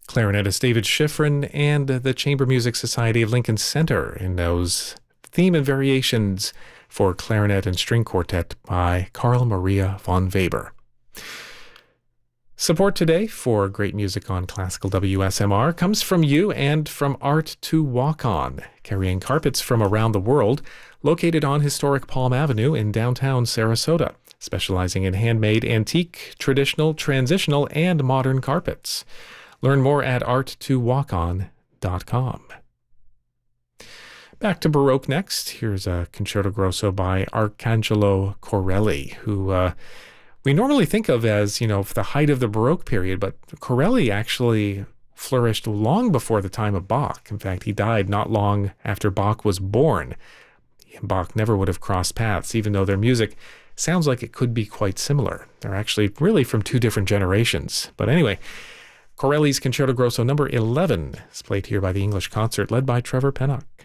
Clarinetist David Schifrin and the Chamber Music Society of Lincoln Center in those theme and variations for clarinet and string quartet by Carl Maria von Weber. Support today for great music on Classical WSMR comes from you and from Art to Walk On, carrying carpets from around the world, located on historic Palm Avenue in downtown Sarasota, specializing in handmade, antique, traditional, transitional, and modern carpets. Learn more at arttowalkon.com. Back to Baroque next. Here's a Concerto Grosso by Arcangelo Corelli, who we normally think of as, the height of the Baroque period, but Corelli actually flourished long before the time of Bach. In fact, he died not long after Bach was born. He and Bach never would have crossed paths, even though their music sounds like it could be quite similar. They're actually really from two different generations. But anyway, Corelli's Concerto Grosso number 11 is played here by the English Concert, led by Trevor Pennock.